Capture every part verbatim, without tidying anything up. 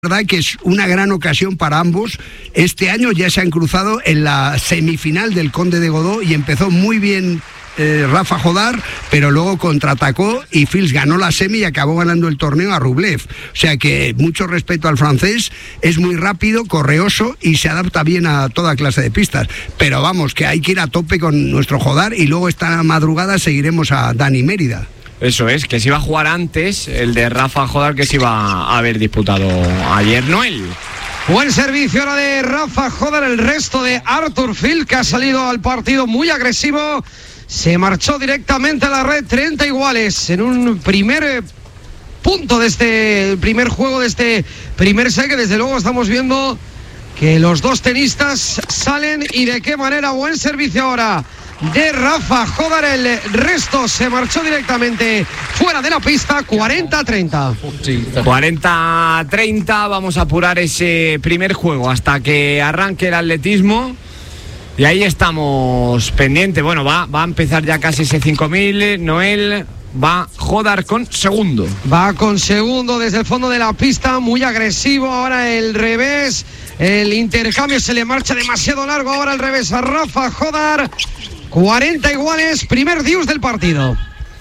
verdad que es una gran ocasión para ambos. Este año ya se han cruzado en la semifinal del Conde de Godó y empezó muy bien eh, Rafa Jodar, pero luego contraatacó y Fils ganó la semi y acabó ganando el torneo a Rublev. O sea que mucho respeto al francés, es muy rápido, correoso y se adapta bien a toda clase de pistas. Pero vamos, que hay que ir a tope con nuestro Jodar y luego esta madrugada seguiremos a Dani Mérida. Eso es, que se iba a jugar antes el de Rafa Jodar que se iba a haber disputado ayer. Noel. Buen servicio ahora de Rafa Jodar, el resto de Arthur Fils, que ha salido al partido muy agresivo. Se marchó directamente a la red, treinta iguales en un primer punto de este primer juego, de este primer set, que desde luego estamos viendo que los dos tenistas salen y de qué manera. Buen servicio ahora de Rafa Jodar, el resto se marchó directamente fuera de la pista. Cuarenta a treinta. cuarenta a treinta, vamos a apurar ese primer juego hasta que arranque el atletismo. Y ahí estamos pendientes. Bueno, va, va a empezar ya casi ese cinco mil. Noel, va Jodar con segundo. Va con segundo desde el fondo de la pista, muy agresivo. Ahora el revés, el intercambio se le marcha demasiado largo. Ahora el revés a Rafa Jodar. cuarenta iguales, primer deuce del partido.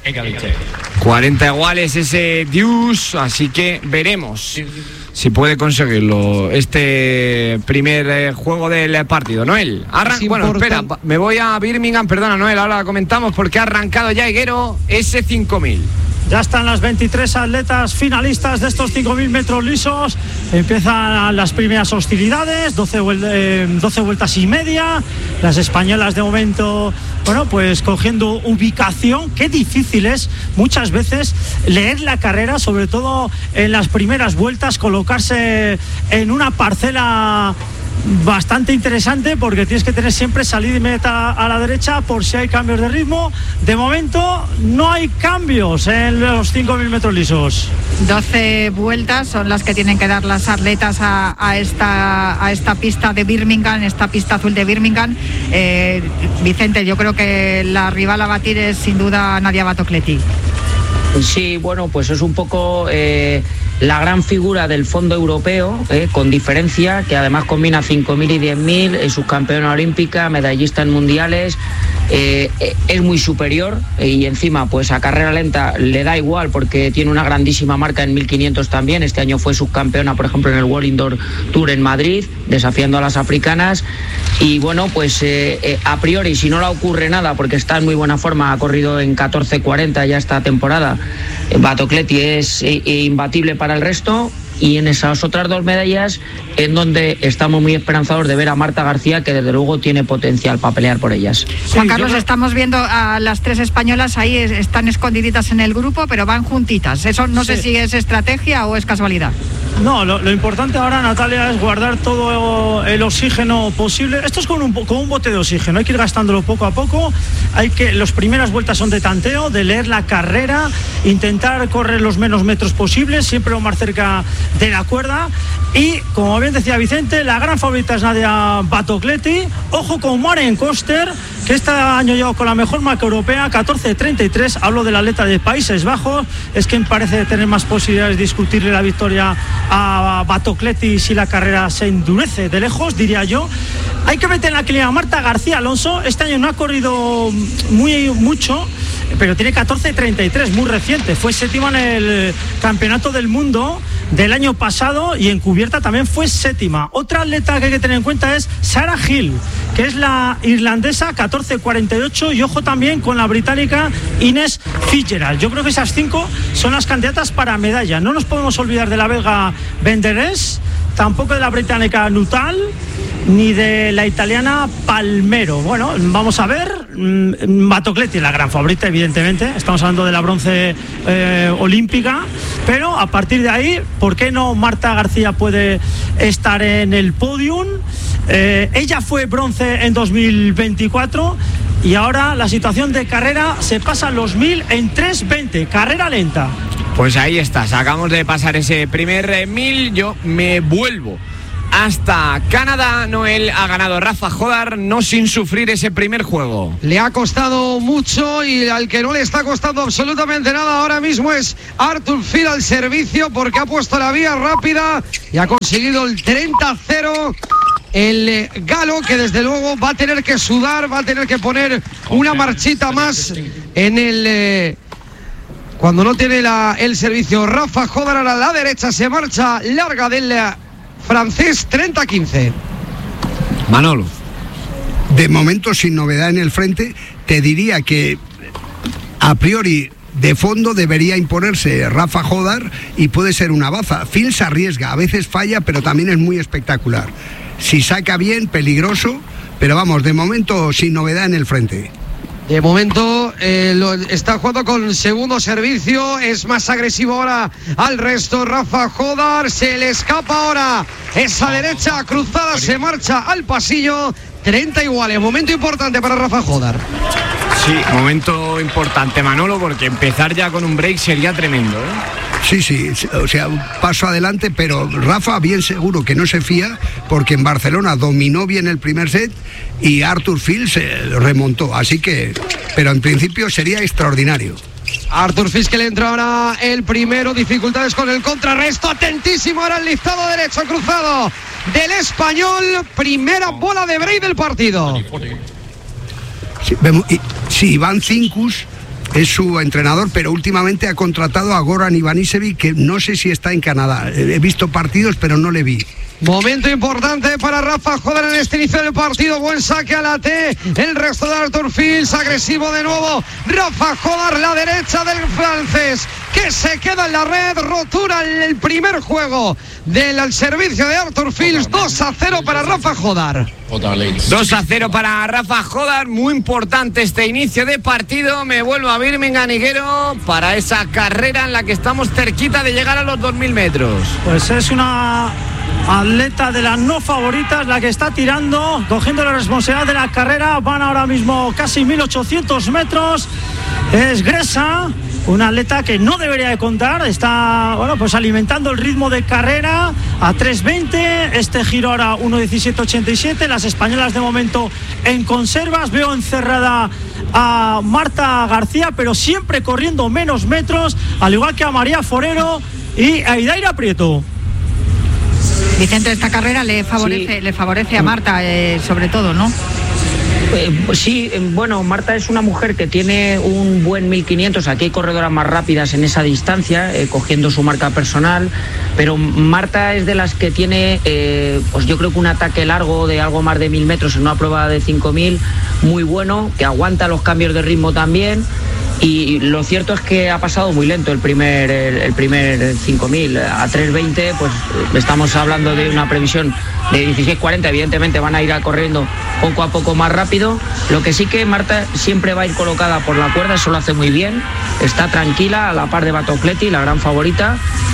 cuarenta iguales ese deuce, así que veremos si puede conseguirlo este primer eh, juego del partido. Noel, arran- bueno, espera, me voy a Birmingham, perdona Noel, ahora comentamos porque ha arrancado ya Higuero ese cinco mil. Ya están las veintitrés atletas finalistas de estos cinco mil metros lisos. Empiezan las primeras hostilidades, doce, vuel- eh, doce vueltas y media. Las españolas de momento, bueno, pues cogiendo ubicación. Qué difícil es muchas veces leer la carrera, sobre todo en las primeras vueltas, colocarse en una parcela bastante interesante, porque tienes que tener siempre salida y meta a la derecha por si hay cambios de ritmo. De momento no hay cambios en los cinco mil metros lisos. doce vueltas son las que tienen que dar las atletas a, a, esta, a esta pista de Birmingham, esta pista azul de Birmingham. Eh, Vicente, yo creo que la rival a batir es sin duda Nadia Batocletti. Sí, bueno, pues es un poco eh, la gran figura del fondo europeo, eh, con diferencia, que además combina cinco mil y diez mil, es subcampeona olímpica, medallista en mundiales, eh, es muy superior eh, y encima pues a carrera lenta le da igual porque tiene una grandísima marca en mil quinientos también. Este año fue subcampeona, por ejemplo, en el World Indoor Tour en Madrid, desafiando a las africanas. Y bueno, pues eh, eh, a priori, si no le ocurre nada, porque está en muy buena forma, ha corrido en catorce cuarenta ya esta temporada, eh, Batocletti es eh, imbatible para el resto. Y en esas otras dos medallas, en donde estamos muy esperanzados de ver a Marta García, que desde luego tiene potencial para pelear por ellas. Juan Carlos, estamos viendo a las tres españolas ahí, están escondiditas en el grupo, pero van juntitas. Eso no sí. sé si es estrategia o es casualidad. No, lo, lo importante ahora, Natalia, es guardar todo el oxígeno posible. Esto es como un, como un bote de oxígeno, hay que ir gastándolo poco a poco. Hay que, las primeras vueltas son de tanteo, de leer la carrera, intentar correr los menos metros posibles, siempre lo más cerca de la cuerda. Y como bien decía Vicente, la gran favorita es Nadia Batocletti. Ojo con Maren Koster, que este año lleva con la mejor marca europea, catorce treinta y tres. Hablo del atleta de Países Bajos, es quien parece tener más posibilidades de discutirle la victoria a Batocletti si la carrera se endurece de lejos, diría yo. Hay que meter en la quiniela a Marta García Alonso. Este año no ha corrido muy mucho, pero tiene catorce treinta y tres, muy reciente. Fue séptima en el Campeonato del Mundo del año pasado y en cubierta también fue séptima. Otra atleta que hay que tener en cuenta es Sarah Hill, que es la irlandesa, catorce cuarenta y ocho, y ojo también con la británica Ines Fitzgerald. Yo creo que esas cinco son las candidatas para medalla. No nos podemos olvidar de la belga Benderes, tampoco de la británica Nuttall, ni de la italiana Palmero. Bueno, vamos a ver. Batocletti es la gran favorita, evidentemente. Estamos hablando de la bronce eh, olímpica, pero a partir de ahí, ¿por qué no Marta García puede estar en el podium? Eh, ella fue bronce en dos mil veinticuatro y ahora la situación de carrera se pasa los mil en tres veinte, carrera lenta. Pues ahí está, acabamos de pasar ese primer eh, mil. Yo me vuelvo hasta Canadá. Noel, ha ganado Rafa Jodar, no sin sufrir ese primer juego. Le ha costado mucho y al que no le está costando absolutamente nada ahora mismo es Arthur Fil al servicio, porque ha puesto la vía rápida y ha conseguido el treinta a cero. El galo, que desde luego va a tener que sudar, va a tener que poner una marchita más en el... Eh, cuando no tiene la, el servicio. Rafa Jodar a la derecha, se marcha larga del francés, treinta a quince. Manolo. De momento sin novedad en el frente, te diría que a priori de fondo debería imponerse Rafa Jodar y puede ser una baza. Fil se arriesga, a veces falla, pero también es muy espectacular. Si saca bien, peligroso, pero vamos, de momento sin novedad en el frente. De momento eh, lo está jugando con segundo servicio, es más agresivo ahora al resto. Rafa Jodar, se le escapa ahora esa derecha cruzada, se marcha al pasillo, treinta iguales. Momento importante para Rafa Jodar. Sí, momento importante, Manolo, porque empezar ya con un break sería tremendo, ¿eh? Sí, sí, o sea, un paso adelante, pero Rafa bien seguro que no se fía, porque en Barcelona dominó bien el primer set y Arthur Fil se remontó, así que, pero en principio sería extraordinario. Arthur Fil, que le entra ahora el primero, dificultades con el contrarresto, atentísimo ahora el listado derecho cruzado del español, primera bola de break del partido. Sí, sí, Iván Cincus es su entrenador, pero últimamente ha contratado a Goran Ivanisevic, que no sé si está en Canadá. He visto partidos, pero no le vi. Momento importante para Rafa Jodar en este inicio del partido. Buen saque a la T. El resto de Arthur Fil, agresivo de nuevo. Rafa Jodar, la derecha del francés, que se queda en la red. Rotura en el primer juego del al servicio de Arthur Fil. dos a cero para Rafa Jodar. dos a cero para Rafa Jodar. Muy importante este inicio de partido. Me vuelvo a Birmingham, Higuero, para esa carrera en la que estamos cerquita de llegar a los dos mil metros. Pues es una atleta de las no favoritas la que está tirando, cogiendo la responsabilidad de la carrera. Van ahora mismo casi mil ochocientos metros. Es Gresa, una atleta que no debería de contar. Está, bueno, pues alimentando el ritmo de carrera a tres veinte. Este giro ahora uno diecisiete ochenta y siete. Las españolas de momento en conservas. Veo encerrada a Marta García, pero siempre corriendo menos metros, al igual que a María Forero y a Idaira Prieto. Vicente, esta carrera le favorece, sí. le favorece a Marta, eh, sobre todo, ¿no? Eh, sí, bueno, Marta es una mujer que tiene un buen mil quinientos. Aquí hay corredoras más rápidas en esa distancia, eh, cogiendo su marca personal, pero Marta es de las que tiene, eh, pues yo creo que un ataque largo de algo más de mil metros en una prueba de cinco mil, muy bueno, que aguanta los cambios de ritmo también. Y lo cierto es que ha pasado muy lento el primer el, el primer cinco mil a tres veinte, pues estamos hablando de una previsión de dieciséis cuarenta. Evidentemente van a ir corriendo poco a poco más rápido. Lo que sí que Marta siempre va a ir colocada por la cuerda, eso lo hace muy bien, está tranquila a la par de Batocletti, la gran favorita.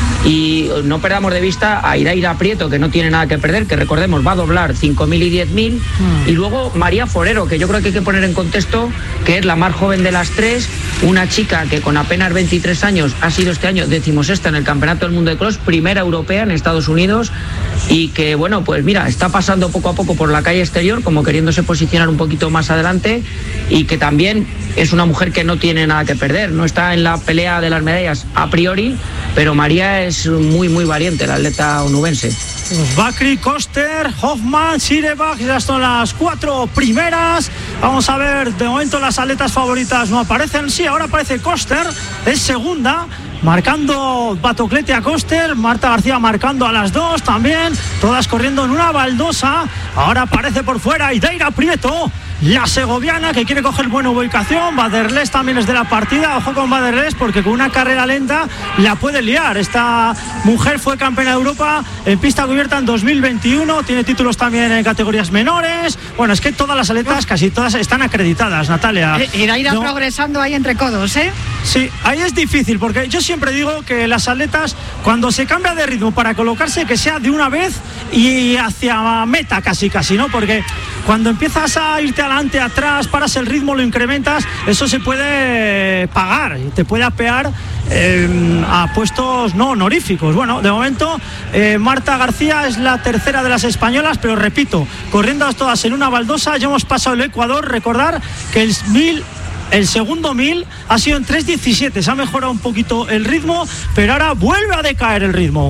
Y no perdamos de vista a Idaira Prieto, que no tiene nada que perder, que recordemos va a doblar cinco mil y diez mil. Mm. Y luego María Forero, que yo creo que hay que poner en contexto que es la más joven de las tres, una chica que con apenas veintitrés años ha sido este año decimosexta en el Campeonato del Mundo de Cross, primera europea en Estados Unidos, y que bueno, pues mira, está pasando poco a poco por la calle exterior, como queriéndose posicionar un poquito más adelante, y que también es una mujer que no tiene nada que perder, no está en la pelea de las medallas a priori, pero María es muy muy valiente, la atleta onubense. Pues Bakri, Koster, Hoffman, Sirebach, ya son las cuatro primeras. Vamos a ver, de momento las atletas favoritas no aparecen. Sí, ahora aparece Koster, es segunda, marcando Batocletti a Koster, Marta García marcando a las dos también, todas corriendo en una baldosa. Ahora aparece por fuera Idaira Prieto, la segoviana, que quiere coger buena ubicación. Baderles también es de la partida. Ojo con Baderles, porque con una carrera lenta la puede liar. Esta mujer fue campeona de Europa en pista cubierta en dos mil veintiuno, tiene títulos también en categorías menores. Bueno, es que todas las atletas, casi todas, están acreditadas, Natalia. Ir a ir ¿no? progresando ahí entre codos, ¿eh? Sí, ahí es difícil, porque yo siempre digo que las atletas, cuando se cambia de ritmo para colocarse, que sea de una vez y hacia meta casi casi, ¿no? Porque cuando empiezas a irte adelante, atrás, paras el ritmo, lo incrementas, eso se puede pagar, te puede apear eh, a puestos no honoríficos. Bueno, de momento eh, Marta García es la tercera de las españolas, pero repito, corriendo todas en una baldosa. Ya hemos pasado el Ecuador. Recordar que el mil El segundo mil ha sido en tres diecisiete, se ha mejorado un poquito el ritmo, pero ahora vuelve a decaer el ritmo.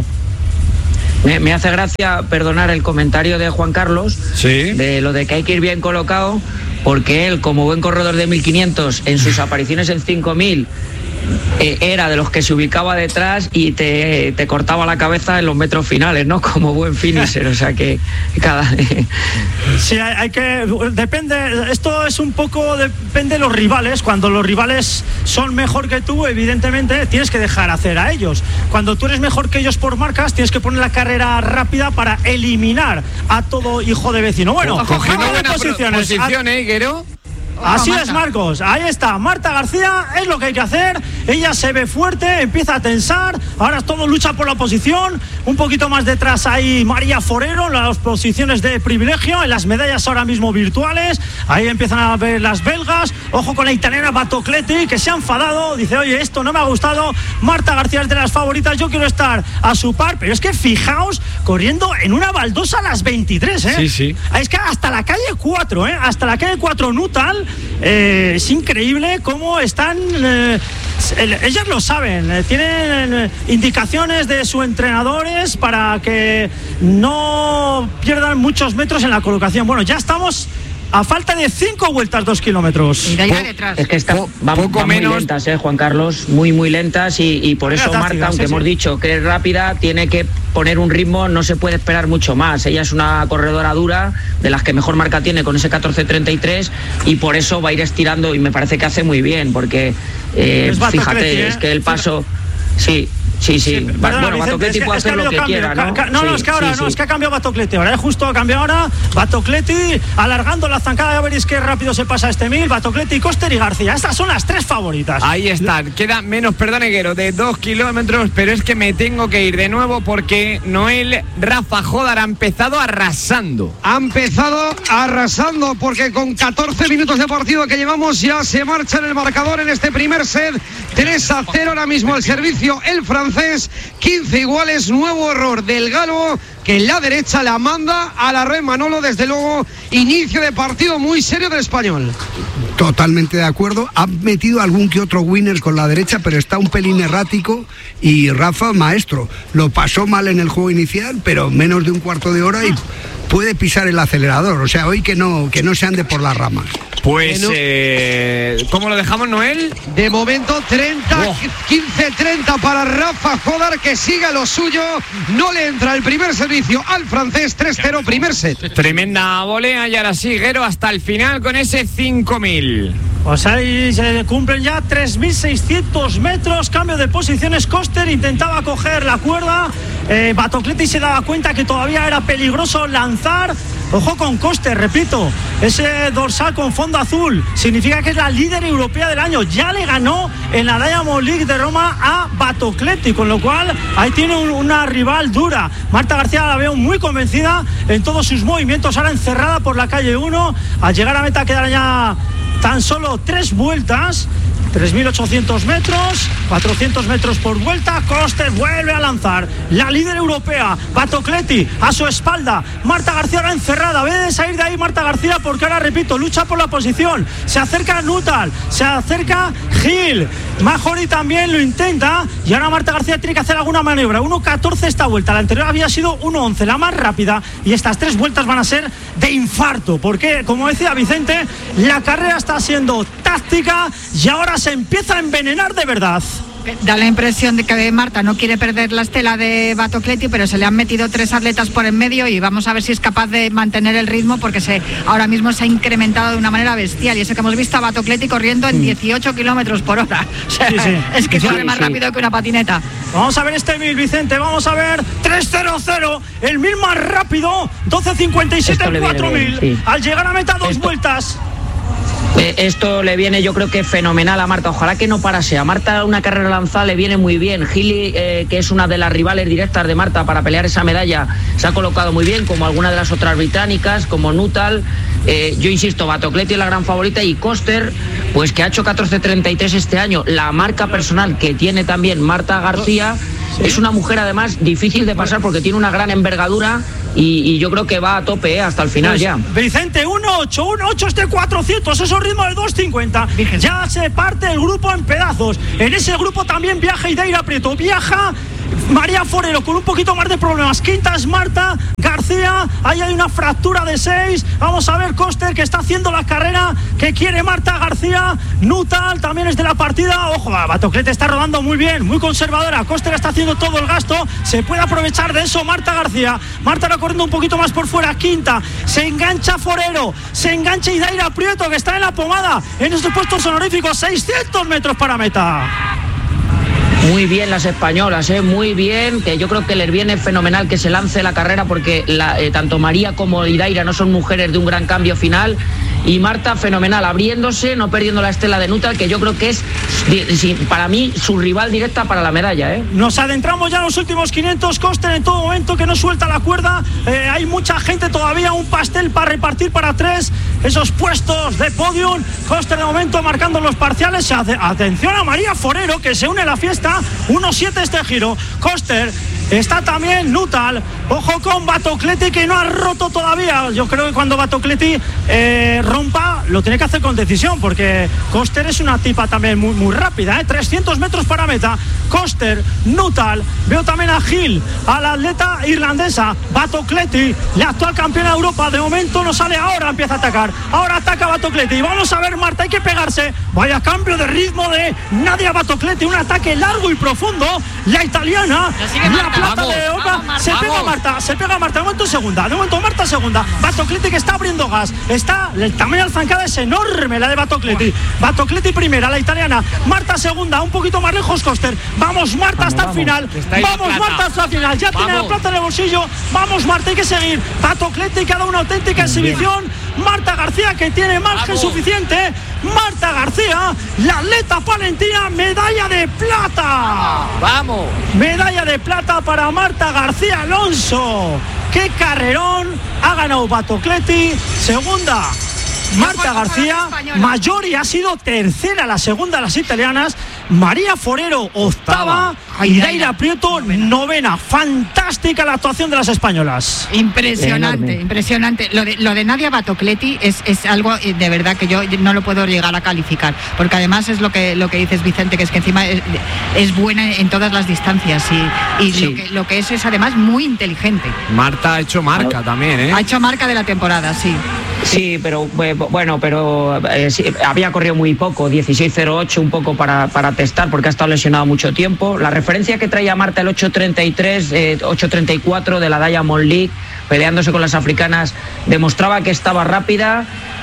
Me, me hace gracia perdonar el comentario de Juan Carlos, sí, de lo de que hay que ir bien colocado, porque él, como buen corredor de mil quinientos, en sus apariciones en cinco mil, eh, era de los que se ubicaba detrás y te, te cortaba la cabeza en los metros finales, ¿no? Como buen finisher, o sea que cada... Sí, hay, hay que... Depende, esto es un poco... Depende de los rivales. Cuando los rivales son mejor que tú, evidentemente tienes que dejar hacer a ellos. Cuando tú eres mejor que ellos por marcas, tienes que poner la carrera rápida para eliminar a todo hijo de vecino. Bueno, cogiendo buena posiciones, posición, ¿eh, Guero? Así es, Marcos, ahí está Marta García, es lo que hay que hacer. Ella se ve fuerte, empieza a tensar. Ahora todo lucha por la posición. Un poquito más detrás hay María Forero, las posiciones de privilegio, en las medallas ahora mismo virtuales. Ahí empiezan a ver las belgas. Ojo con la italiana Batocletti, que se ha enfadado. Dice, oye, esto no me ha gustado. Marta García es de las favoritas, yo quiero estar a su par. Pero es que fijaos, corriendo en una baldosa a las veintitrés, ¿eh? Sí, sí. Es que hasta la calle cuatro, ¿eh? Hasta la calle cuatro Nutal. Eh, es increíble cómo están, eh, ellas lo saben, eh, tienen eh, indicaciones de sus entrenadores para que no pierdan muchos metros en la colocación. Bueno, ya estamos a falta de cinco vueltas, dos kilómetros. Y de ahí va detrás. Es que está, van, poco van menos. Muy lentas, eh, Juan Carlos, muy muy lentas y, y por eso Marta, aunque sí, hemos sí. dicho que es rápida, tiene que poner un ritmo, no se puede esperar mucho más. Ella es una corredora dura, de las que mejor marca tiene con ese catorce treinta y tres, y por eso va a ir estirando y me parece que hace muy bien, porque eh, es fíjate, ¿eh? Es que el paso, sí. Sí, sí. sí. Perdona, bueno, Batocletti puede hacer lo que cambio. quiera, ¿no? Ca- no, sí, no, es que ahora sí, no, sí. es que ha cambiado Batocletti. Ahora justo ha cambiado ahora Batocletti, alargando la zancada. Ya veréis qué rápido se pasa este mil. Batocletti, Koster y García. Estas son las tres favoritas. Ahí están. Queda menos, perdón, Guero, de dos kilómetros, pero es que me tengo que ir de nuevo porque Noel Rafa Jodar ha empezado arrasando. Ha empezado arrasando porque con catorce minutos de partido que llevamos ya se marcha en el marcador en este primer set. tres a cero ahora mismo al servicio el francés. quince iguales, nuevo error del galo que en la derecha la manda a la red. Manolo, desde luego, inicio de partido muy serio del español. Totalmente de acuerdo. Ha metido algún que otro winner con la derecha, pero está un pelín errático y Rafa, maestro, lo pasó mal en el juego inicial, pero menos de un cuarto de hora y puede pisar el acelerador. O sea, hoy que no, que no se ande por las ramas. Pues, bueno, eh, ¿cómo lo dejamos, Noel? De momento treinta, oh. quince treinta para Rafa Jodar, que siga lo suyo. No le entra el primer servicio al francés. Tres cero primer set. Tremenda volea y ahora sí, Guero, hasta el final con ese cinco mil. Pues ahí se cumplen ya tres mil seiscientos metros. Cambio de posiciones. Koster intentaba coger la cuerda. Eh, Batocletti se daba cuenta que todavía era peligroso lanzar. Ojo con Koster, repito, ese dorsal con fondo azul significa que es la líder europea del año. Ya le ganó en la Diamond League de Roma a Batocletti, con lo cual ahí tiene un, una rival dura. Marta García la veo muy convencida en todos sus movimientos, ahora encerrada por la calle uno. Al llegar a meta quedan ya tan solo tres vueltas. tres mil ochocientos metros, cuatrocientos metros por vuelta. Koster vuelve a lanzar, la líder europea. Batocletti a su espalda. Marta García ahora encerrada. Ve de salir de ahí Marta García, porque ahora, repito, lucha por la posición. Se acerca Nuttall, se acerca Gil. Mahoney también lo intenta. Y ahora Marta García tiene que hacer alguna maniobra. uno catorce esta vuelta. La anterior había sido uno once, la más rápida. Y estas tres vueltas van a ser de infarto, porque, como decía Vicente, la carrera está siendo táctica y ahora se se empieza a envenenar de verdad. Da la impresión de que Marta no quiere perder la estela de Batocletti, pero se le han metido tres atletas por en medio y vamos a ver si es capaz de mantener el ritmo, porque se, ahora mismo se ha incrementado de una manera bestial. Y eso que hemos visto a Batocletti corriendo en dieciocho kilómetros por hora. O sea, sí, sí. Es que corre sí, más sí. rápido que una patineta. Vamos a ver este mil, Vicente, vamos a ver. tres cero cero, el mil más rápido. doce cincuenta y siete el cuatro mil. Sí. Al llegar a meta, dos Esto. vueltas. Eh, esto le viene, yo creo que fenomenal a Marta. Ojalá que no parase. A Marta una carrera lanzada le viene muy bien. Gili, eh, que es una de las rivales directas de Marta para pelear esa medalla, se ha colocado muy bien, como alguna de las otras británicas, como Nuttall. Eh, yo insisto, Batocletti es la gran favorita, y Koster, pues que ha hecho catorce treinta y tres este año. La marca personal que tiene también Marta García, ¿sí? Es una mujer además difícil de pasar porque tiene una gran envergadura. Y, y yo creo que va a tope, ¿eh? Hasta el final, pues, ya. Vicente, uno ocho, uno ocho este cuatrocientos, esos ritmos de dos cincuenta. Ya se parte el grupo en pedazos. En ese grupo también viaja Idaira Prieto. Viaja María Forero con un poquito más de problemas. Quinta es Marta García. Ahí hay una fractura de seis. Vamos a ver Koster, que está haciendo la carrera que quiere Marta García. Nuttall también es de la partida. Ojo, Batocletti está rodando muy bien, muy conservadora. Koster está haciendo todo el gasto. Se puede aprovechar de eso Marta García. Marta va corriendo un poquito más por fuera. Quinta. Se engancha Forero. Se engancha Idaira Prieto, que está en la pomada. En estos puestos honoríficos, seiscientos metros para meta. Muy bien las españolas, ¿eh? Muy bien, que yo creo que les viene fenomenal que se lance la carrera, porque la, eh, tanto María como Idaira no son mujeres de un gran cambio final, y Marta fenomenal, abriéndose, no perdiendo la estela de Nuttall, que yo creo que es, para mí, su rival directa para la medalla, ¿eh? Nos adentramos ya en los últimos quinientos. Koster en todo momento que no suelta la cuerda. Eh, hay mucha gente todavía, un pastel para repartir para tres, esos puestos de podium. Koster de momento marcando los parciales. Atención a María Forero, que se une a la fiesta. uno siete este giro. Koster, está también Nuttall. Ojo con Batocletti, que no ha roto todavía. Yo creo que cuando Batocletti eh, rompa, lo tiene que hacer con decisión, porque Koster es una tipa también muy, muy rápida, ¿eh? trescientos metros para meta. Koster, Nuttall. Veo también a Gil, a la atleta irlandesa. Batocletti, la actual campeona de Europa. De momento no sale, ahora empieza a atacar. Ahora ataca Batocletti. Vamos a ver, Marta, hay que pegarse. Vaya cambio de ritmo de Nadia Batocletti. Un ataque largo y profundo. La italiana, la plata vamos, de Europa. Vamos, se pega Marta, se pega Marta. De momento segunda, de momento Marta segunda. Batocletti, que está abriendo gas. Está, el tamaño de la zancada es enorme, la de Batocletti. Batocletti primera, la italiana. Marta segunda, un poquito más lejos Koster. Vamos Marta vamos, hasta vamos, el final. Vamos Marta hasta el final. Ya vamos. Tiene la plata en el bolsillo. Vamos Marta, hay que seguir. Batocletti, que ha dado una auténtica exhibición. Marta García, que tiene margen vamos. Suficiente. Marta García, la atleta palentina, medalla de plata. Vamos. Medalla de plata para Marta García Alonso. Qué carrerón. Ha ganado Batocletti. Segunda Marta García. Mayori ha sido tercera, la segunda de las italianas. María Forero, octava. Idaira Prieto, novena. Fantástica la actuación de las españolas. Impresionante, enorme. Impresionante. Lo de, lo de Nadia Batocletti es, es algo de verdad que yo no lo puedo llegar a calificar, porque además es lo que, lo que dices, Vicente, que es que encima es, es buena en todas las distancias, y, y sí. lo, que, lo que es es además muy inteligente. Marta ha hecho marca también, ¿eh? Ha hecho marca de la temporada, sí. Sí, pero bueno, pero eh, sí, había corrido muy poco, dieciséis cero ocho, un poco para, para testar, porque ha estado lesionado mucho tiempo. La referencia que traía Marta, el ocho treinta y tres, eh, ocho treinta y cuatro de la Diamond League, peleándose con las africanas, demostraba que estaba rápida.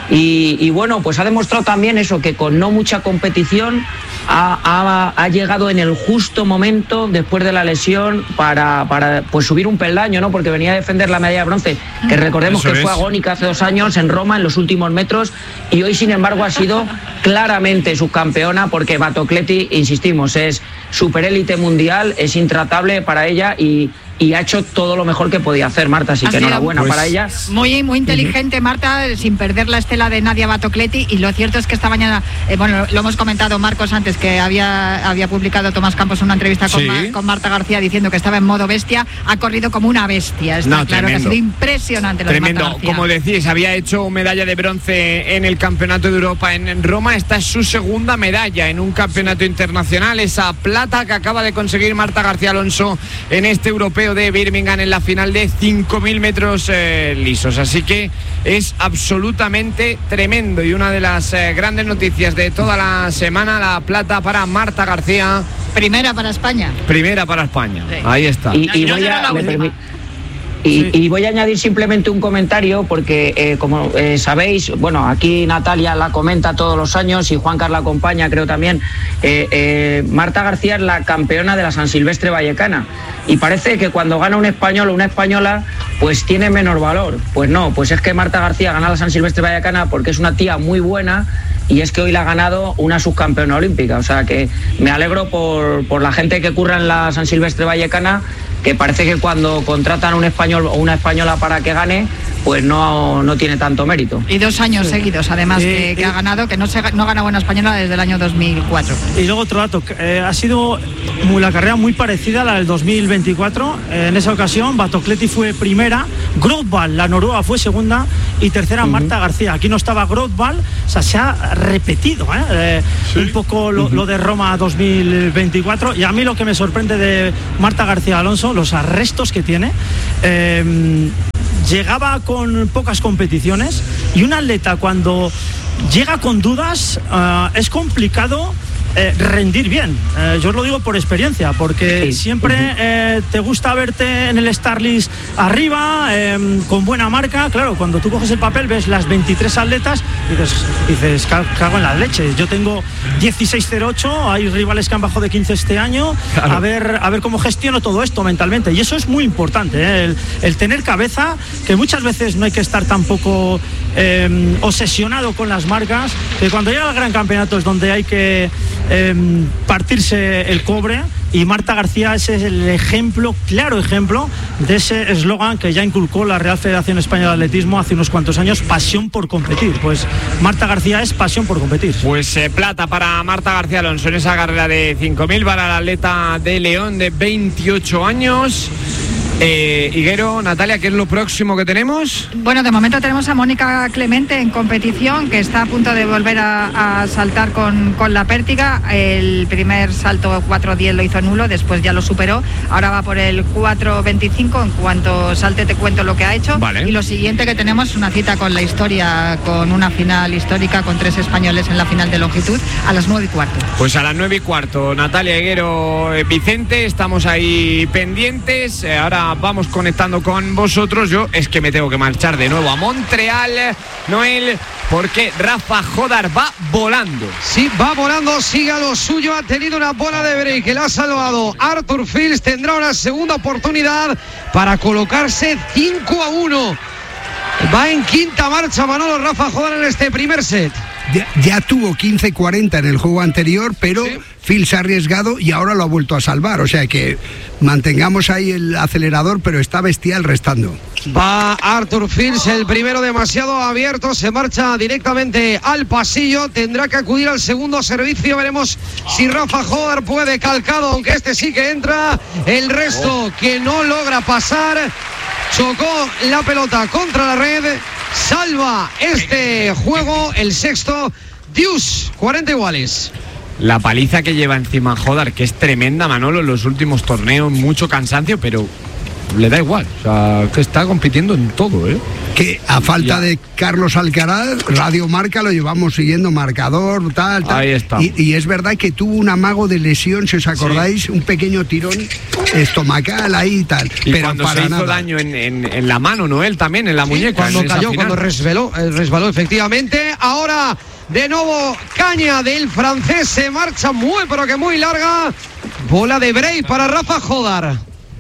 Y, y bueno, pues ha demostrado también eso, que con no mucha competición ha, ha, ha llegado en el justo momento después de la lesión para, para pues subir un peldaño, ¿no? Porque venía a defender la medalla de bronce, que recordemos eso que es. Fue agónica hace dos años en Roma, en los últimos metros, y hoy sin embargo ha sido claramente subcampeona, porque Batocletti, insistimos, es superélite mundial, es intratable para ella, y y ha hecho todo lo mejor que podía hacer Marta, así ha que enhorabuena pues, para ella. Muy muy inteligente Marta, sin perder la estela de Nadia Batocletti, y lo cierto es que esta mañana, eh, bueno, lo hemos comentado Marcos antes, que había, había publicado Tomás Campos una entrevista con, ¿sí? Ma, con Marta García diciendo que estaba en modo bestia. Ha corrido como una bestia, está no, claro, tremendo. Que ha sido impresionante lo tremendo. De Marta García. Como decís, había hecho medalla de bronce en el Campeonato de Europa en Roma. Esta es su segunda medalla en un campeonato internacional, esa plata que acaba de conseguir Marta García Alonso en este europeo de Birmingham, en la final de cinco mil metros eh, lisos. Así que es absolutamente tremendo, y una de las eh, grandes noticias de toda la semana, la plata para Marta García. Primera para España. Primera para España, sí. Ahí está. Y, y voy a, Y, sí. y voy a añadir simplemente un comentario, porque eh, como eh, sabéis, bueno, aquí Natalia la comenta todos los años y Juan Carlos la acompaña, creo también. eh, eh, Marta García es la campeona de la San Silvestre vallecana, y parece que cuando gana un español o una española, pues tiene menor valor. Pues no, pues es que Marta García gana la San Silvestre Vallecana porque es una tía muy buena y es que hoy la ha ganado una subcampeona olímpica. O sea que me alegro por, por la gente que curra en la San Silvestre Vallecana, que parece que cuando contratan a un español o una española para que gane, pues no, no tiene tanto mérito. Y dos años sí. seguidos, además, eh, que, que eh, ha ganado, que no, se, no gana buena española desde el año dos mil cuatro. Y luego otro dato, eh, ha sido muy, la carrera muy parecida a la del dos mil veinticuatro. Eh, en esa ocasión, Batocleti fue primera, Grothball, la noruega, fue segunda y tercera, uh-huh. Marta García. Aquí no estaba Grothball, o sea, se ha repetido ¿eh? Eh, sí. un poco lo, uh-huh. lo de Roma dos mil veinticuatro. Y a mí lo que me sorprende de Marta García Alonso, los arrestos que tiene. Eh, Llegaba con pocas competiciones y un atleta cuando llega con dudas uh, es complicado eh, rendir bien. Eh, yo os lo digo por experiencia, porque sí. siempre eh, te gusta verte en el Starlist arriba, eh, con buena marca. Claro, cuando tú coges el papel ves las veintitrés atletas y dices, dices cago en las leches. Yo tengo dieciséis cero ocho, hay rivales que han bajado de quince este año. Claro. A ver, a ver cómo gestiono todo esto mentalmente. Y eso es muy importante, ¿eh? el, el tener cabeza, que muchas veces no hay que estar tampoco eh, obsesionado con las marcas, que cuando llega al gran campeonato es donde hay que eh, partirse el cobre. Y Marta García ese es el ejemplo, claro ejemplo, de ese eslogan que ya inculcó la Real Federación Española de Atletismo hace unos cuantos años, pasión por competir. Pues Marta García es pasión por competir. Pues eh, plata para Marta García Alonso en esa carrera de cinco mil para la atleta de León de veintiocho años. Eh, Higuero, Natalia, ¿qué es lo próximo que tenemos? Bueno, de momento tenemos a Mónica Clemente en competición, que está a punto de volver a, a saltar con, con la pértiga. El primer salto cuatro diez lo hizo nulo, después ya lo superó. Ahora va por el cuatro veinticinco. En cuanto salte te cuento lo que ha hecho. Vale. Y lo siguiente que tenemos es una cita con la historia, con una final histórica con tres españoles en la final de longitud a las nueve y cuarto. Pues a las nueve y cuarto, Natalia, Higuero, eh, Vicente, estamos ahí pendientes. Eh, ahora vamos conectando con vosotros. Yo es que me tengo que marchar de nuevo a Montreal, Noel, porque Rafa Jodar va volando. Sí, va volando, sigue a lo suyo, ha tenido una bola de break que le ha salvado Arthur Fils, tendrá una segunda oportunidad para colocarse cinco a uno. Va en quinta marcha Manolo Rafa Jodar en este primer set. Ya, ya tuvo quince cuarenta en el juego anterior, pero sí. Phil se ha arriesgado y ahora lo ha vuelto a salvar. O sea que mantengamos ahí el acelerador, pero está bestial restando. Va Arthur Fils, el primero demasiado abierto, se marcha directamente al pasillo, tendrá que acudir al segundo servicio. Veremos si Rafa Jodar puede, calcado, aunque este sí que entra. El resto que no logra pasar, chocó la pelota contra la red. Salva este juego, el sexto, Dius, cuarenta iguales. La paliza que lleva encima Jodar, que es tremenda, Manolo, en los últimos torneos, mucho cansancio, pero le da igual, o sea, que está compitiendo en todo, ¿eh? Que a falta ya. de Carlos Alcaraz, Radio Marca lo llevamos siguiendo, marcador, tal, tal. Ahí está. Y, y es verdad que tuvo un amago de lesión, si os acordáis, sí. un pequeño tirón estomacal ahí y tal. Y pero cuando para se hizo nada. daño en, en, en la mano, ¿no? Él también, en la sí, muñeca. Cuando en cayó, cuando resbaló, resbaló efectivamente. Ahora de nuevo caña del francés, se marcha muy pero que muy larga. Bola de break para Rafa Jodar.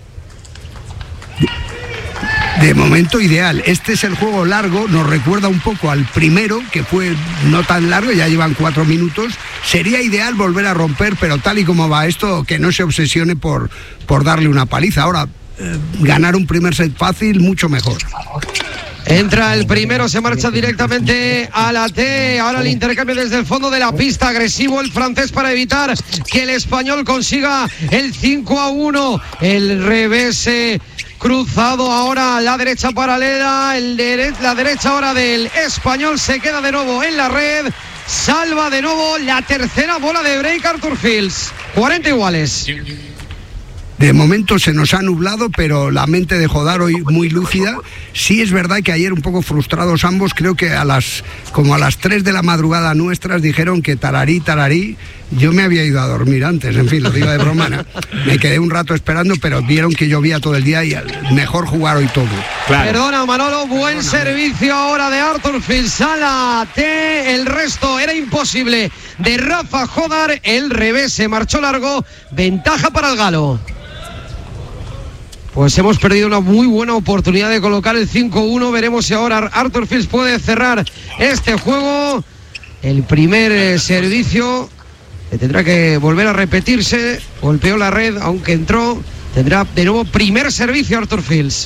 De momento ideal. Este es el juego largo, nos recuerda un poco al primero, que fue no tan largo, ya llevan cuatro minutos. Sería ideal volver a romper, pero tal y como va esto, que no se obsesione por, por darle una paliza. Ahora, eh, ganar un primer set fácil, mucho mejor. Entra el primero, se marcha directamente a la T. Ahora el intercambio desde el fondo de la pista. Agresivo el francés para evitar que el español consiga el cinco a uno. El revés eh, cruzado ahora a la derecha paralela. El dere- la derecha ahora del español se queda de nuevo en la red. Salva de nuevo la tercera bola de break Arthur Fils. cuarenta iguales. De momento se nos ha nublado, pero la mente de Jodar hoy muy lúcida. Sí es verdad que ayer un poco frustrados ambos, creo que a las como a las tres de la madrugada nuestras dijeron que tararí, tararí. Yo me había ido a dormir antes, en fin, lo digo de broma, ¿no? Me quedé un rato esperando, pero vieron que llovía todo el día y mejor jugar hoy todo. Claro. Perdona Manolo, buen Perdona. servicio ahora de Arthur Fils a la T. El resto era imposible de Rafa Jodar. El revés se marchó largo, ventaja para el galo. pues hemos perdido una muy buena oportunidad de colocar el cinco uno. Veremos si ahora Arthur Fils puede cerrar este juego. El primer eh, servicio que tendrá que volver a repetirse. Golpeó la red, aunque entró. Tendrá de nuevo primer servicio Arthur Fils.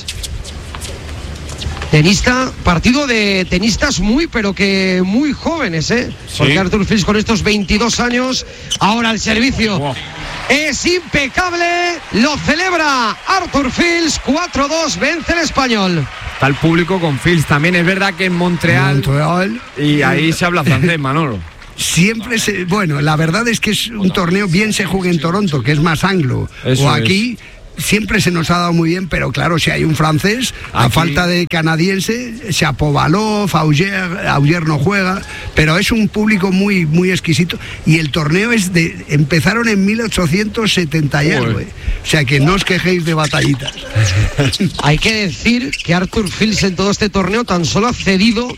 Tenista, partido de tenistas muy, pero que muy jóvenes, ¿eh? Sí. Porque Arthur Fils con estos veintidós años, ahora el servicio wow. es impecable, lo celebra Arthur Fils, cuatro dos, vence el español. Está el público con Fils, también es verdad que en Montreal, Montreal. y ahí se habla francés, Manolo. Siempre se, bueno, la verdad es que es un torneo, bien se juega en Toronto, que es más anglo, Eso o aquí... Es. Siempre se nos ha dado muy bien, pero claro, si hay un francés, Aquí. a falta de canadiense, Shapovalov, Auger, Auger no juega, pero es un público muy, muy exquisito. Y el torneo es de, empezaron en mil ochocientos setenta y algo, ¿eh? O sea que no os quejéis de batallitas. Hay que decir que Arthur Fils en todo este torneo tan solo ha cedido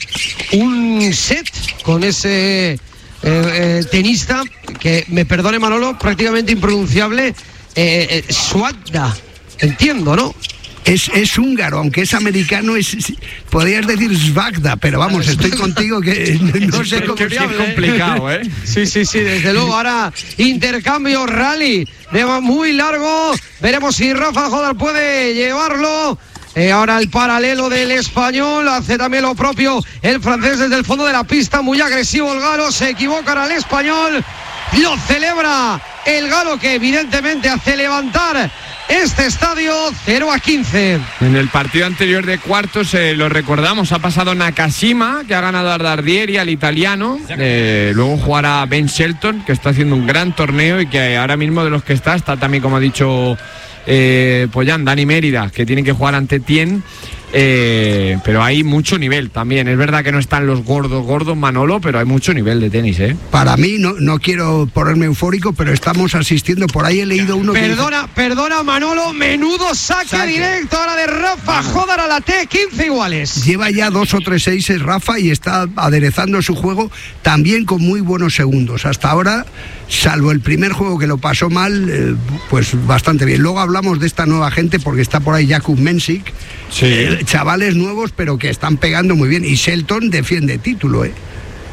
un set con ese eh, eh, tenista que, me perdone Manolo, prácticamente impronunciable. Eh, eh, Swagda, entiendo, ¿no? Es, es húngaro, aunque es americano, es, es podrías decir Svagda, pero vamos, estoy contigo que no sé cómo es complicado, ¿eh? Sí, sí, sí, desde luego. Ahora intercambio rally de muy largo. Veremos si Rafa Jodar puede llevarlo. Eh, ahora el paralelo del español, hace también lo propio el francés desde el fondo de la pista, muy agresivo el galo, se equivoca el español, lo celebra el galo que evidentemente hace levantar este estadio. Cero a quince. En el partido anterior de cuartos, eh, lo recordamos, ha pasado Nakashima, que ha ganado a Dardieri, al italiano, eh, luego jugará Ben Shelton, que está haciendo un gran torneo y que ahora mismo de los que está, está también, como ha dicho eh, Pollán, Dani Mérida, que tiene que jugar ante Tien. Eh, pero hay mucho nivel también. Es verdad que no están los gordos, gordos, Manolo, pero hay mucho nivel de tenis, ¿eh? Para mí, no, no quiero ponerme eufórico, pero estamos asistiendo. Por ahí he leído uno Perdona, que... perdona, Manolo, menudo saque, saque directo ahora de Rafa Jodar a la T, quince iguales. Lleva ya dos o tres seises Rafa y está aderezando su juego también con muy buenos segundos. Hasta ahora, salvo el primer juego que lo pasó mal, eh, pues bastante bien. Luego hablamos de esta nueva gente porque está por ahí Jakub Mensik. Sí. Eh, chavales nuevos pero que están pegando muy bien y Shelton defiende título, ¿eh?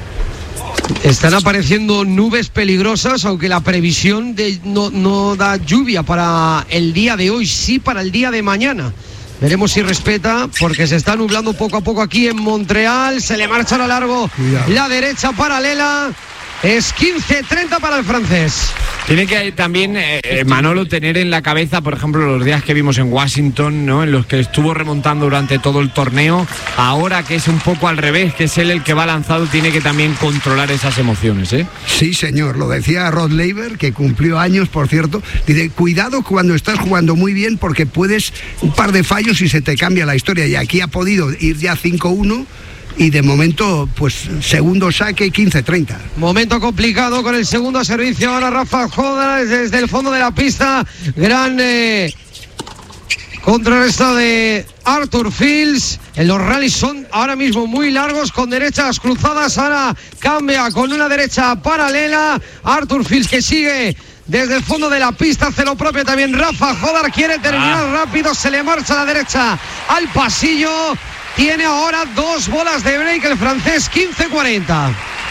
Están apareciendo nubes peligrosas, aunque la previsión de no, no da lluvia para el día de hoy, sí para el día de mañana. Veremos si respeta, porque se está nublando poco a poco aquí en Montreal. Se le marcha a lo largo Cuidado. La derecha paralela. Es quince treinta para el francés. Tiene que también, eh, Manolo, tener en la cabeza, por ejemplo, los días que vimos en Washington, ¿no? En los que estuvo remontando durante todo el torneo. Ahora que es un poco al revés, que es él el que va lanzado, tiene que también controlar esas emociones, ¿eh? Sí, señor, lo decía Rod Laver, que cumplió años, por cierto. Dice, cuidado cuando estás jugando muy bien, porque puedes un par de fallos y se te cambia la historia. Y aquí ha podido ir ya cinco uno. Y de momento, pues, segundo saque, quince treinta. Momento complicado con el segundo servicio. Ahora Rafa Jodar desde el fondo de la pista. Gran eh, contrarresto de Arthur Fils. En los rallies son ahora mismo muy largos, con derechas cruzadas. Ahora cambia con una derecha paralela. Arthur Fils que sigue desde el fondo de la pista, hace lo propio también Rafa Jodar. Quiere terminar ah. rápido, se le marcha a la derecha al pasillo. Tiene ahora dos bolas de break el francés, quince cuarenta.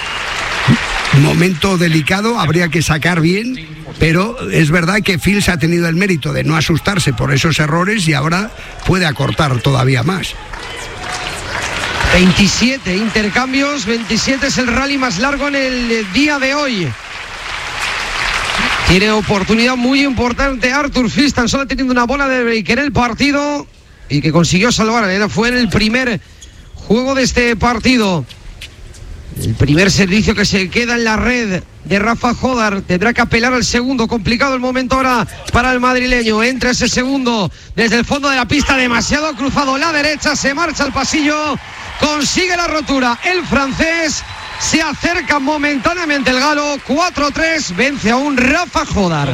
Momento delicado, habría que sacar bien, pero es verdad que Fils ha tenido el mérito de no asustarse por esos errores y ahora puede acortar todavía más. veintisiete intercambios, veintisiete es el rally más largo en el día de hoy. Tiene oportunidad muy importante Arthur Fils, tan solo teniendo una bola de break en el partido y que consiguió salvar. Era, fue en el primer juego de este partido. El primer servicio que se queda en la red de Rafa Jodar. Tendrá que apelar al segundo. Complicado el momento ahora para el madrileño. Entra ese segundo desde el fondo de la pista. Demasiado cruzado la derecha. Se marcha al pasillo. Consigue la rotura el francés. Se acerca momentáneamente el galo. cuatro tres, vence a un Rafa Jodar.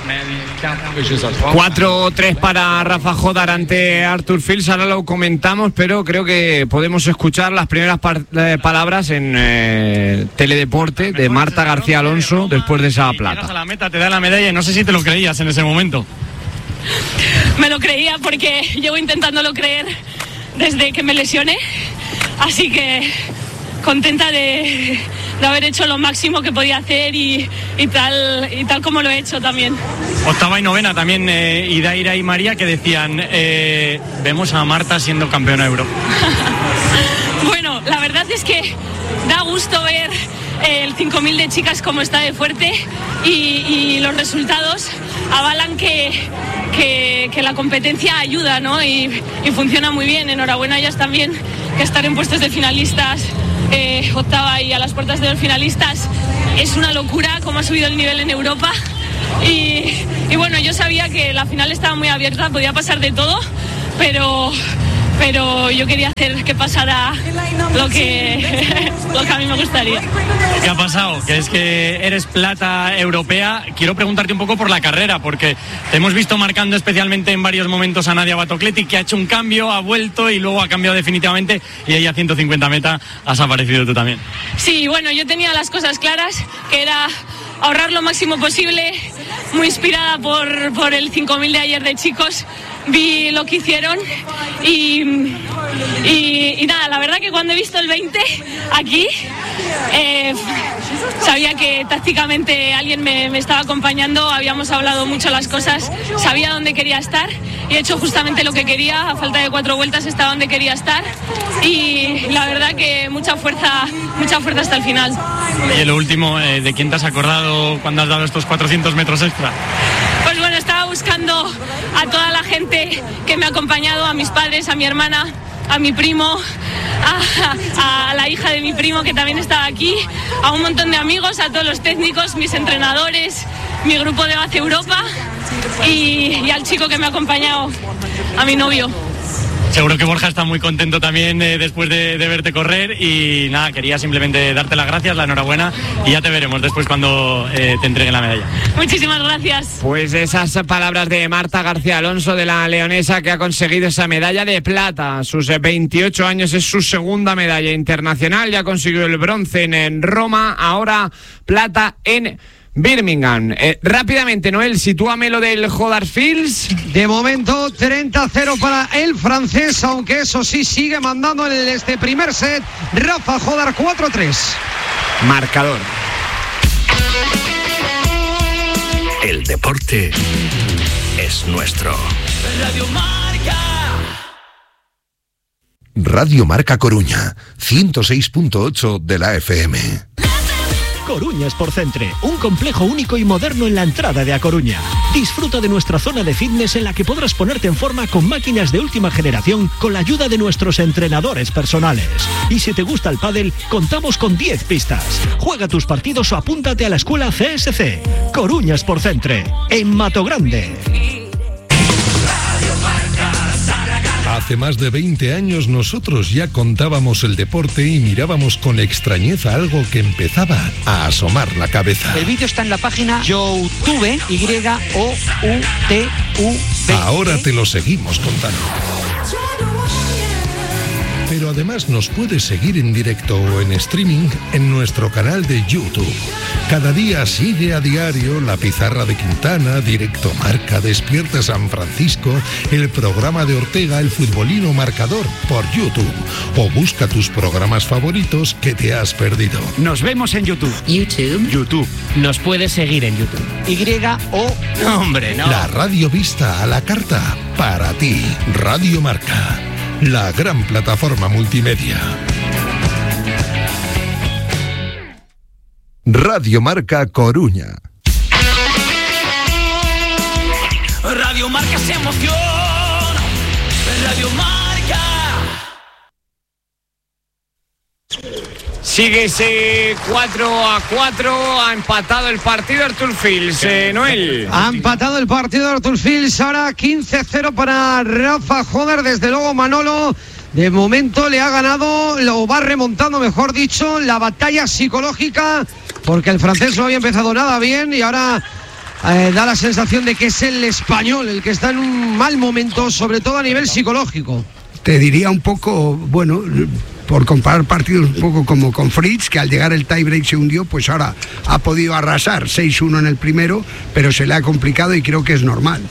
cuatro tres para Rafa Jodar ante Arthur Fils. Ahora lo comentamos, pero creo que podemos escuchar las primeras par- eh, palabras en eh, Teledeporte de Marta García Alonso después de esa plata. A la meta, te da la medalla y no sé si te lo creías en ese momento. me lo creía porque llevo intentándolo creer desde que me lesioné, así que contenta de, de haber hecho lo máximo que podía hacer y, y tal y tal como lo he hecho también. Octava y novena también, eh, Idaira y María, que decían, eh, vemos a Marta siendo campeona euro. Bueno, la verdad es que da gusto ver el cinco mil de chicas como está de fuerte y, y los resultados avalan que, que, que la competencia ayuda, ¿no? Y, y funciona muy bien. Enhorabuena a ellas también, que estar en puestos de finalistas, eh, octava y a las puertas de los finalistas, es una locura cómo ha subido el nivel en Europa. Y, y bueno, yo sabía que la final estaba muy abierta, podía pasar de todo, pero... pero yo quería hacer que pasara lo que, lo que a mí me gustaría. ¿Qué ha pasado? Que es que eres plata europea. Quiero preguntarte un poco por la carrera, porque te hemos visto marcando especialmente en varios momentos a Nadia Batocleti, que ha hecho un cambio, ha vuelto y luego ha cambiado definitivamente, y ahí a ciento cincuenta meta has aparecido tú también. Sí, bueno, yo tenía las cosas claras, que era ahorrar lo máximo posible, muy inspirada por, por el cinco mil de ayer de chicos. Vi lo que hicieron y, y, y nada, la verdad que cuando he visto el veinte aquí, eh, sabía que tácticamente alguien me, me estaba acompañando, habíamos hablado mucho las cosas, sabía dónde quería estar y he hecho justamente lo que quería, a falta de cuatro vueltas estaba donde quería estar y la verdad que mucha fuerza, mucha fuerza hasta el final. Y lo último, eh, ¿de quién te has acordado cuando has dado estos cuatrocientos metros extra? Pues bueno, estaba buscando a toda la gente que me ha acompañado, a mis padres, a mi hermana, a mi primo, a, a la hija de mi primo que también estaba aquí, a un montón de amigos, a todos los técnicos, mis entrenadores, mi grupo de Base Europa y, y al chico que me ha acompañado, a mi novio. Seguro que Borja está muy contento también eh, después de, de verte correr y nada, quería simplemente darte las gracias, la enhorabuena y ya te veremos después cuando eh, te entreguen la medalla. Muchísimas gracias. Pues esas palabras de Marta García Alonso, de la leonesa, que ha conseguido esa medalla de plata. A sus veintiocho años es su segunda medalla internacional, ya consiguió el bronce en, en Roma, ahora plata en Birmingham. Eh, rápidamente, Noel, sitúame lo del Huddersfield. De momento, treinta a cero para el francés, aunque eso sí, sigue mandando en este primer set Rafa Jodar, cuatro a tres. Marcador. El deporte es nuestro. Radio Marca. Radio Marca Coruña, ciento seis punto ocho de la F M. Coruña Sportcentre, un complejo único y moderno en la entrada de A Coruña. Disfruta de nuestra zona de fitness en la que podrás ponerte en forma con máquinas de última generación con la ayuda de nuestros entrenadores personales. Y si te gusta el pádel, contamos con diez pistas. Juega tus partidos o apúntate a la escuela C S C. Coruña Sportcentre, en Mato Grande. Hace más de veinte años nosotros ya contábamos el deporte y mirábamos con extrañeza algo que empezaba a asomar la cabeza. El vídeo está en la página YouTube, Y O U T U B. Ahora te lo seguimos contando. Pero además nos puedes seguir en directo o en streaming en nuestro canal de YouTube. Cada día sigue a diario La Pizarra de Quintana, Directo Marca, Despierta San Francisco, el programa de Ortega, El Futbolino Marcador, por YouTube. O busca tus programas favoritos que te has perdido. Nos vemos en YouTube. YouTube. YouTube. Nos puedes seguir en YouTube. Y O. No, hombre, no. La radio vista a la carta, para ti. Radio Marca, la gran plataforma multimedia. Radio Marca Coruña. Radio Marca se emociona. Radio Marca. Sigue ese cuatro a cuatro, ha empatado el partido Artur Fields, eh, Noel. Ha empatado el partido Artur Fields, ahora quince a cero para Rafa Jodar. Desde luego Manolo, de momento le ha ganado, lo va remontando, mejor dicho, la batalla psicológica, porque el francés no había empezado nada bien y ahora eh, da la sensación de que es el español el que está en un mal momento, sobre todo a nivel psicológico. Te diría un poco, bueno, por comparar partidos un poco como con Fritz, que al llegar el tiebreak se hundió, pues ahora ha podido arrasar seis uno en el primero, pero se le ha complicado y creo que es normal.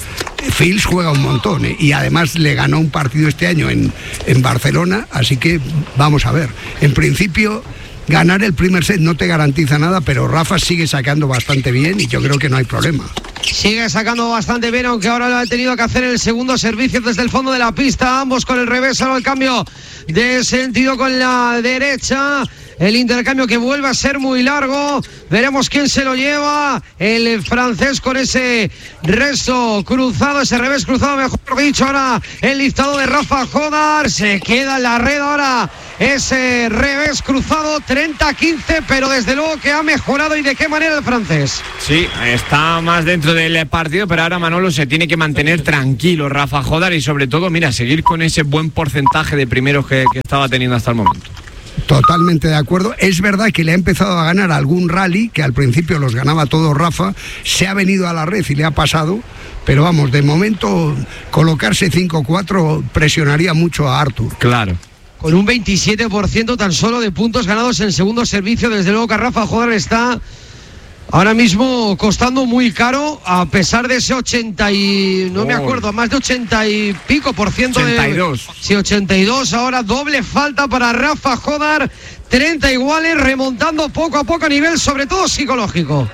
Fils juega un montón, ¿eh? Y además le ganó un partido este año en, en Barcelona, así que vamos a ver. En principio, ganar el primer set no te garantiza nada, pero Rafa sigue sacando bastante bien y yo creo que no hay problema. Sigue sacando bastante bien, aunque ahora lo ha tenido que hacer el segundo servicio desde el fondo de la pista, ambos con el revés, ahora el cambio de sentido con la derecha. El intercambio que vuelve a ser muy largo. Veremos quién se lo lleva. El francés con ese resto cruzado, ese revés cruzado, mejor dicho. Ahora el listado de Rafa Jodar. Se queda en la red ahora ese revés cruzado. treinta quince, pero desde luego que ha mejorado. ¿Y de qué manera el francés? Sí, está más dentro del partido, pero ahora Manolo se tiene que mantener tranquilo, Rafa Jodar, y sobre todo, mira, seguir con ese buen porcentaje de primeros que, que estaba teniendo hasta el momento. Totalmente de acuerdo. Es verdad que le ha empezado a ganar algún rally, que al principio los ganaba todos Rafa, se ha venido a la red y le ha pasado, pero vamos, de momento colocarse cinco cuatro presionaría mucho a Artur. Claro. Con un veintisiete por ciento tan solo de puntos ganados en segundo servicio, desde luego que Rafa Jodar está ahora mismo costando muy caro, a pesar de ese ochenta y... no oh. me acuerdo, más de ochenta y pico por ciento ochenta y dos. De... Sí, ochenta y dos, ahora doble falta para Rafa Jodar, treinta iguales, remontando poco a poco a nivel, sobre todo psicológico.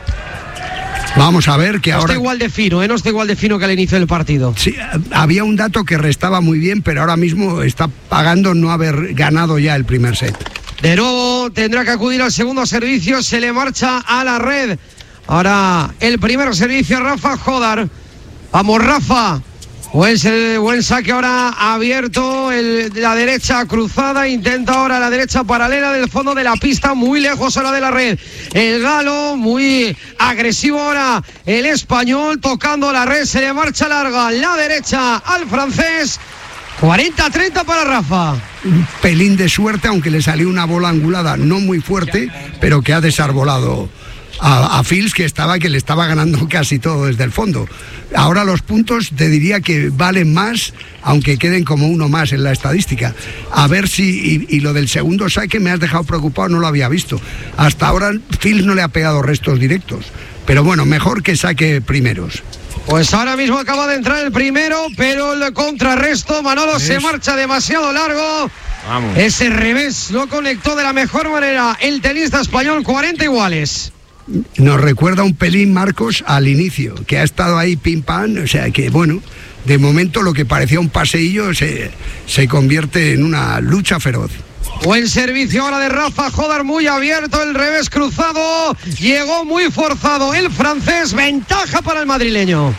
Vamos a ver que no ahora... No está igual de fino, ¿eh? No está igual de fino que al inicio del partido. Sí, había un dato que restaba muy bien, pero ahora mismo está pagando no haber ganado ya el primer set. De nuevo tendrá que acudir al segundo servicio, se le marcha a la red. Ahora el primer servicio, Rafa Jodar. Vamos, Rafa. Buen, buen saque ahora abierto, el, la derecha cruzada, intenta ahora la derecha paralela del fondo de la pista, muy lejos ahora de la red. El galo, muy agresivo ahora el español, tocando la red, se le marcha larga la derecha al francés. cuarenta treinta para Rafa. Un pelín de suerte, aunque le salió una bola angulada no muy fuerte, pero que ha desarbolado a, a Fils, que estaba que le estaba ganando casi todo desde el fondo. Ahora los puntos te diría que valen más, aunque queden como uno más en la estadística. A ver si, y, y lo del segundo saque me has dejado preocupado, no lo había visto. Hasta ahora Fils no le ha pegado restos directos, pero bueno, mejor que saque primeros. Pues ahora mismo acaba de entrar el primero, pero el contrarresto, Manolo, es... se marcha demasiado largo. Vamos. Ese revés lo conectó de la mejor manera el tenista español, cuarenta iguales. Nos recuerda un pelín, Marcos, al inicio, que ha estado ahí pim pam, o sea que bueno, de momento lo que parecía un paseillo se, se convierte en una lucha feroz. Buen servicio ahora de Rafa Jodar, muy abierto, el revés cruzado, llegó muy forzado el francés, ventaja para el madrileño.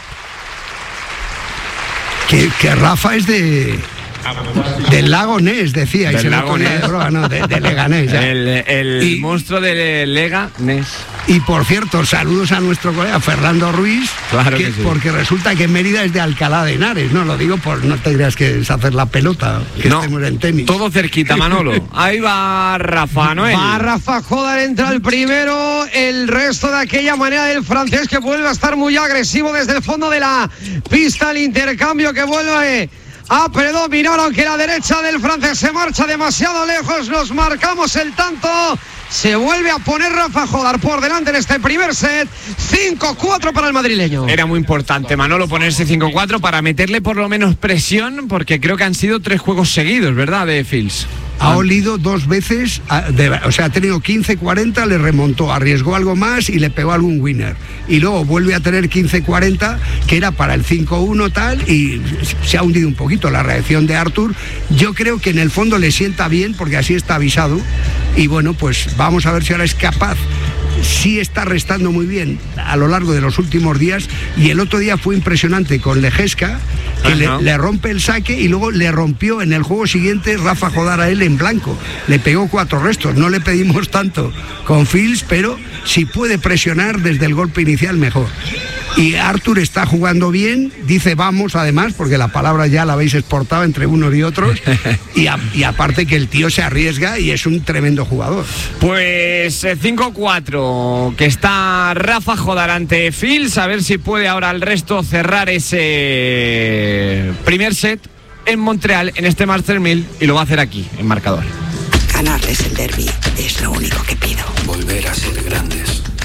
Que, que Rafa es de... del lago Ness, decía. Del lago Ness. No, de, de Leganés. Ya. El, el y, monstruo de Lega Ness. Y por cierto, saludos a nuestro colega Fernando Ruiz, claro que, que sí. Porque resulta que Mérida es de Alcalá de Henares, no lo digo por no te creas que es hacer la pelota, que no, estemos en tenis. Todo cerquita, Manolo. Ahí va Rafa, Noel. Va Rafa Jodar, entra el primero, el resto de aquella manera del francés que vuelve a estar muy agresivo desde el fondo de la pista, el intercambio que vuelve a predominar, aunque la derecha del francés se marcha demasiado lejos, nos marcamos el tanto. Se vuelve a poner Rafa Jodar por delante en este primer set. cinco cuatro para el madrileño. Era muy importante, Manolo, ponerse cinco cuatro para meterle por lo menos presión, porque creo que han sido tres juegos seguidos, ¿verdad?, de Fils. Ha olido dos veces, de, o sea, ha tenido quince cuarenta, le remontó, arriesgó algo más y le pegó algún winner. Y luego vuelve a tener quince cuarenta, que era para el cinco uno tal, y se ha hundido un poquito la reacción de Artur. Yo creo que en el fondo le sienta bien, porque así está avisado. Y bueno, pues vamos a ver si ahora es capaz. Sí está restando muy bien a lo largo de los últimos días, y el otro día fue impresionante con Lejeska, que le, le rompe el saque y luego le rompió en el juego siguiente Rafa Jodar a él en blanco, le pegó cuatro restos. No le pedimos tanto con Fils, pero si puede presionar desde el golpe inicial, mejor. Y Artur está jugando bien, dice vamos además, porque la palabra ya la habéis exportado entre unos y otros, y, a, y aparte que el tío se arriesga y es un tremendo jugador. Pues eh, cinco cuatro, que está Rafa Jodar ante Fils, a ver si puede ahora el resto cerrar ese primer set en Montreal, en este Master mil, y lo va a hacer aquí, en marcador. Ganarles el derbi es lo único que pido. Volver a ser grandes.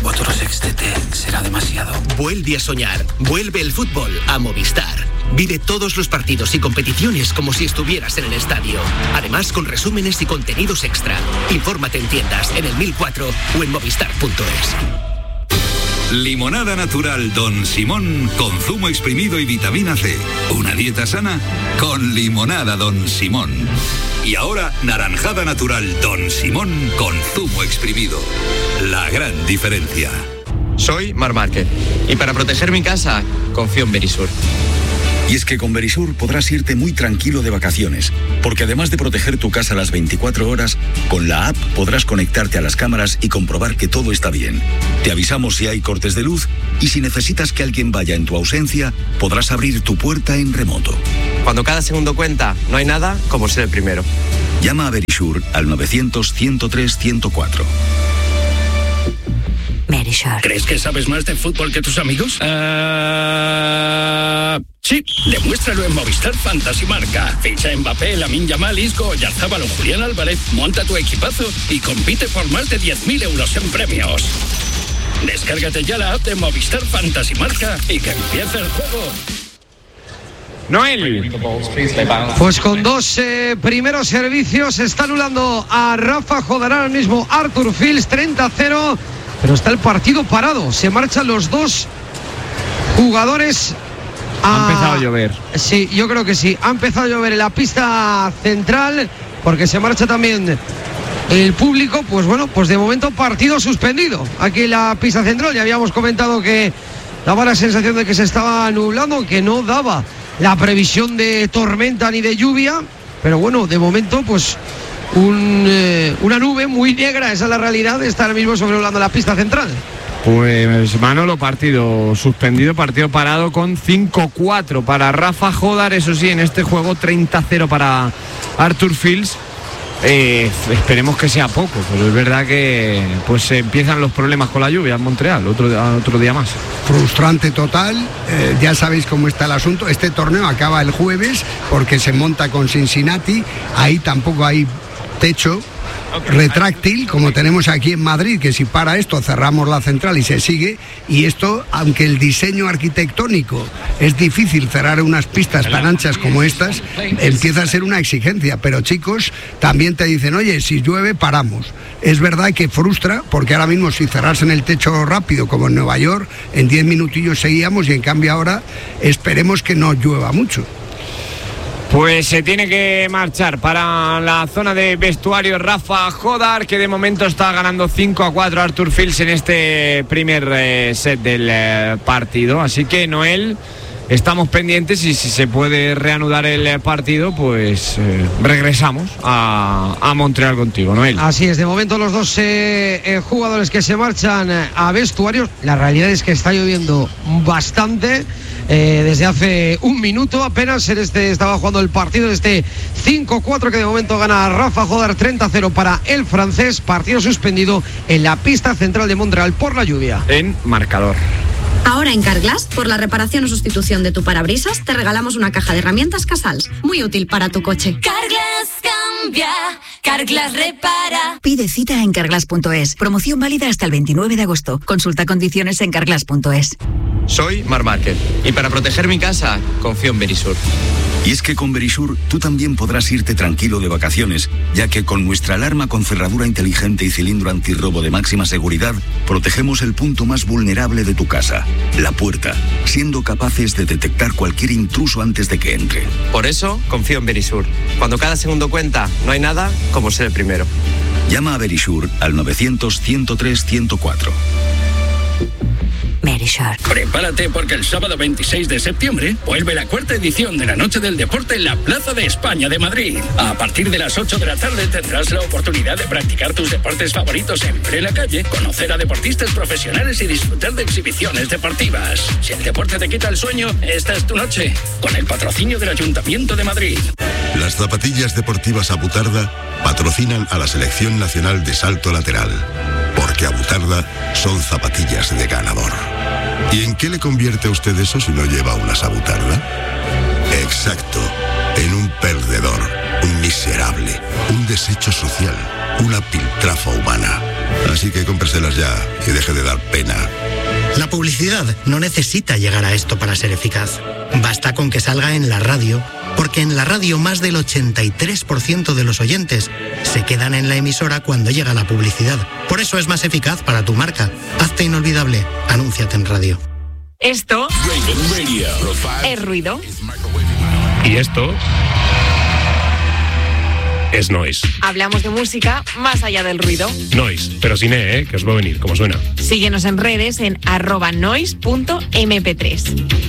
Otros ex T T será demasiado. Vuelve a soñar. Vuelve el fútbol a Movistar. Vive todos los partidos y competiciones como si estuvieras en el estadio. Además, con resúmenes y contenidos extra. Infórmate en tiendas, en el mil cuatro o en movistar punto es. Limonada natural Don Simón con zumo exprimido y vitamina C. Una dieta sana con limonada Don Simón. Y ahora, naranjada natural Don Simón con zumo exprimido. La gran diferencia. Soy Mar Márquez y para proteger mi casa, confío en Verisur. Y es que con Verisur podrás irte muy tranquilo de vacaciones, porque además de proteger tu casa las veinticuatro horas, con la app podrás conectarte a las cámaras y comprobar que todo está bien. Te avisamos si hay cortes de luz y si necesitas que alguien vaya en tu ausencia, podrás abrir tu puerta en remoto. Cuando cada segundo cuenta, no hay nada como ser el primero. Llama a Verisur al novecientos, ciento tres, ciento cuatro. Verisur. ¿Crees que sabes más de fútbol que tus amigos? Uh, sí, demuéstralo en Movistar Fantasy Marca. Ficha a Mbappé, Lamine Yamal, Isco, Oyarzabal o Julián Álvarez, monta tu equipazo y compite por más de diez mil euros en premios. Descárgate ya la app de Movistar Fantasy Marca y que empiece el juego. Noel. Pues con dos eh, primeros servicios está anulando a Rafa Jodar ahora mismo Arthur Fils, treinta a cero. Pero está el partido parado. Se marchan los dos jugadores. A... Ha empezado a llover. Sí, yo creo que sí. Ha empezado a llover en la pista central porque se marcha también el público. Pues bueno, pues de momento partido suspendido aquí en la pista central. Ya habíamos comentado que daba la sensación de que se estaba nublando, que no daba la previsión de tormenta ni de lluvia. Pero bueno, de momento pues Un, eh, una nube muy negra, esa es la realidad, está ahora mismo sobrevolando la pista central. Pues Manolo, partido suspendido, partido parado con cinco cuatro para Rafa Jodar, eso sí, en este juego treinta a cero para Arthur Fils. Eh, esperemos que sea poco, pero es verdad que pues empiezan los problemas con la lluvia en Montreal, otro, otro día más. Frustrante total, eh, ya sabéis cómo está el asunto. Este torneo acaba el jueves porque se monta con Cincinnati, ahí tampoco hay techo retráctil como tenemos aquí en Madrid, que si para esto cerramos la central y se sigue, y esto, aunque el diseño arquitectónico es difícil cerrar unas pistas tan anchas como estas, empieza a ser una exigencia, pero chicos, también te dicen, oye, si llueve paramos. Es verdad que frustra, porque ahora mismo si cerrasen el techo rápido como en Nueva York, en diez minutillos seguíamos, y en cambio ahora esperemos que no llueva mucho. Pues se tiene que marchar para la zona de vestuario Rafa Jodar, que de momento está ganando cinco a cuatro a Arthur Fils en este primer eh, set del eh, partido. Así que, Noel, estamos pendientes y si se puede reanudar el eh, partido, pues eh, regresamos a, a Montreal contigo, Noel. Así es, de momento los dos eh, eh, jugadores que se marchan a vestuarios. La realidad es que está lloviendo bastante. Eh, desde hace un minuto apenas en este estaba jugando el partido de este cinco cuatro que de momento gana Rafa Jodar, treinta a cero para el francés, partido suspendido en la pista central de Montreal por la lluvia. En marcador. Ahora en Carglass, por la reparación o sustitución de tu parabrisas, te regalamos una caja de herramientas Casals, muy útil para tu coche. Carglass cambia, Carglass repara. Pide cita en carglass punto es. Promoción válida hasta el veintinueve de agosto. Consulta condiciones en carglass punto es. Soy Mar Márquez y para proteger mi casa, confío en Verisur. Y es que con Verisur tú también podrás irte tranquilo de vacaciones, ya que con nuestra alarma con cerradura inteligente y cilindro antirrobo de máxima seguridad, protegemos el punto más vulnerable de tu casa, la puerta, siendo capaces de detectar cualquier intruso antes de que entre. Por eso confío en Verisur. Cuando cada segundo cuenta, no hay nada como ser el primero. Llama a Verisur al novecientos, ciento tres, ciento cuatro. Verisur. Prepárate porque el sábado veintiséis de septiembre vuelve la cuarta edición de la Noche del Deporte en la Plaza de España de Madrid. A partir de las ocho de la tarde tendrás la oportunidad de practicar tus deportes favoritos en plena calle, conocer a deportistas profesionales y disfrutar de exhibiciones deportivas. Si el deporte te quita el sueño, esta es tu noche, con el patrocinio del Ayuntamiento de Madrid. Las zapatillas deportivas Abutarda patrocinan a la Selección Nacional de Salto Lateral, porque Abutarda son zapatillas de ganador. ¿Y en qué le convierte a usted eso si no lleva unas Abutarda? Exacto, en un perdedor, un miserable, un desecho social, una piltrafa humana. Así que cómpreselas ya y deje de dar pena. La publicidad no necesita llegar a esto para ser eficaz. Basta con que salga en la radio, porque en la radio más del ochenta y tres por ciento de los oyentes se quedan en la emisora cuando llega la publicidad. Por eso es más eficaz para tu marca. Hazte inolvidable. Anúnciate en radio. Esto es ruido. Y esto es noise. Hablamos de música más allá del ruido. Noise, pero sin E, ¿eh? Que os va a venir, como suena. Síguenos en redes en arroba noise punto eme pe tres.